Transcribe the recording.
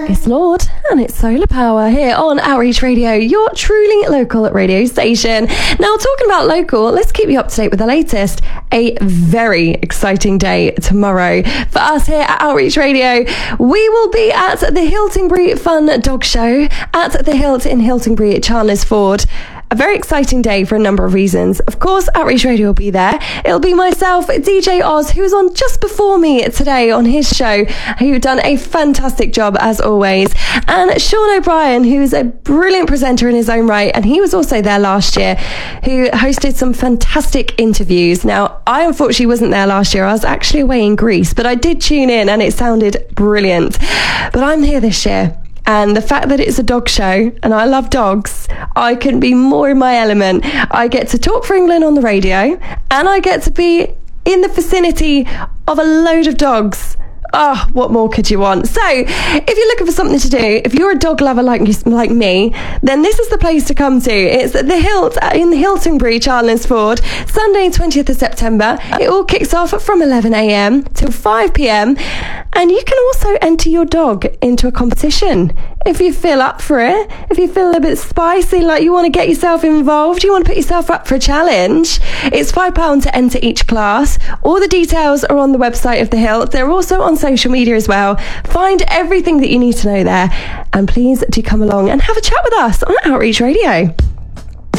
It's Lord and it's Solar Power here on Outreach Radio, your truly local radio station. Now, talking about local, let's keep you up to date with the latest. A very exciting day tomorrow for us here at Outreach Radio. We will be at the Hiltingbury Fun Dog Show at the Hilt in Hiltingbury at Chandler's Ford. A very exciting day for a number of reasons. Of course, Outreach Radio will be there. It'll be myself, DJ Oz, who's on just before me today on his show, who've done a fantastic job as always. And Sean O'Brien, who's a brilliant presenter in his own right, and he was also there last year, who hosted some fantastic interviews. Now, I unfortunately wasn't there last year. I was actually away in Greece, but I did tune in and it sounded brilliant. But I'm here this year. And the fact that it's a dog show and I love dogs, I couldn't be more in my element. I get to talk for England on the radio and I get to be in the vicinity of a load of dogs. Oh, what more could you want? So, if you're looking for something to do, if you're a dog lover like me, then this is the place to come to. It's at the Hilt in Hiltingbury, Chandler's Ford, Sunday 20th of September. It all kicks off from 11 a.m. till 5 p.m. And you can also enter your dog into a competition if you feel up for it. If you feel a bit spicy, like you want to get yourself involved, you want to put yourself up for a challenge, it's £5 to enter each class. All the details are on the website of the Hilt. They're also on social media as well. Find everything that you need to know there. And please do come along and have a chat with us on Outreach Radio.